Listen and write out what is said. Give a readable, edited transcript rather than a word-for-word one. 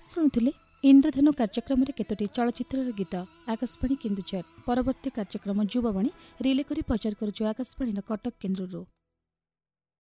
ଶୁଣୁଥିଲେ ଇନ୍ଦ୍ରଧନୁ କାର୍ଯ୍ୟକ୍ରମରେ କେତୋଟି ଚଳଚ୍ଚିତ୍ରର ଗୀତ ଆକାଶବାଣୀ କେନ୍ଦୁଝର। ପରବର୍ତ୍ତୀ କାର୍ଯ୍ୟକ୍ରମ ଯୁବବାଣୀ ରିଲେ କରି ପ୍ରଚାର କରୁଛୁ ଆକାଶବାଣୀର କଟକ କେନ୍ଦ୍ରରୁ।